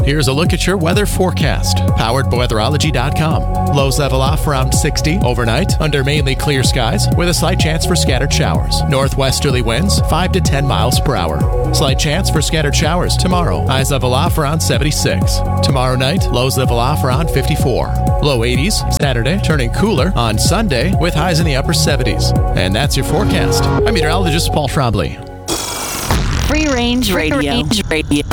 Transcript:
Here's a look at your weather forecast, powered by weatherology.com. Lows level off around 60 overnight under mainly clear skies with a slight chance for scattered showers. Northwesterly winds 5 to 10 miles per hour. Slight chance for scattered showers tomorrow. Highs level off around 76. Tomorrow night, lows level off around 54. Low 80s Saturday, turning cooler on Sunday with highs in the upper 70s. And that's your forecast. I'm meteorologist Paul Trombley. Free Range Radio.